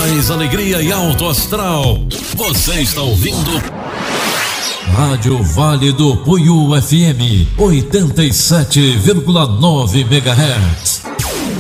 paz, alegria e alto astral. Você está ouvindo Rádio Vale do Puiú FM 87,9 MHz.